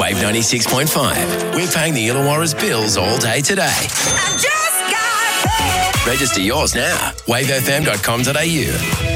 Wave 96.5. We're paying the Illawarra's bills all day today. I just got paid. Register yours now. wavefm.com.au.